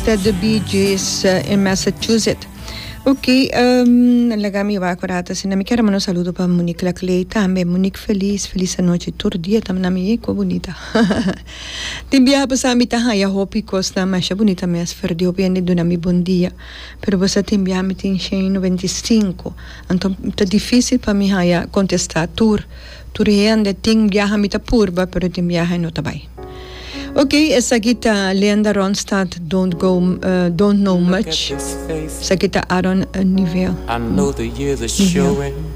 The Bee Gees in Massachusetts. Ok, nalagami va curata. Se mi chiara un saluto per Monique la Clay, también Monique feliz noche turdia tam na mi ko bonita. Timbia pa sa mi tahaya hopi costa masha bonita me asferdi hopi ande dunami bon dia. Pero você timbia mi tin 95. Então tá difícil para mi haya contestar tur ande timbia mi ta purba pero timbia no tabai. Okay, esa kita Leander Ronstadt, Don't Know Much. Esa kita Aaron Neville. I know the years are showing